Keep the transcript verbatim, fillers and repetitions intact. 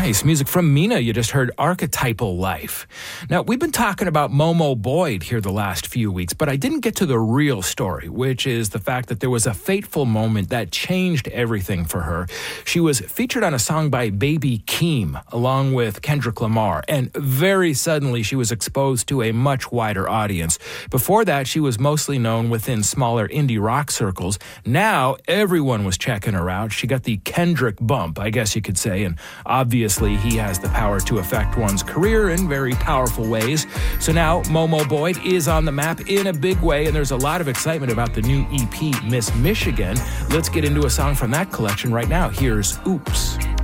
Nice. Music from Mina. You just heard Archetypal Life. Now, we've been talking about Momo Boyd here the last few weeks, but I didn't get to the real story, which is the fact that there was a fateful moment that changed everything for her. She was featured on a song by Baby Keem, along with Kendrick Lamar, and very suddenly she was exposed to a much wider audience. Before that, she was mostly known within smaller indie rock circles. Now, everyone was checking her out. She got the Kendrick bump, I guess you could say, and obviously he has the power to affect one's career in very powerful ways. So now Momo Boyd is on the map in a big way, and there's a lot of excitement about the new E P, Miss Michigan. Let's get into a song from that collection right now. Here's Oops.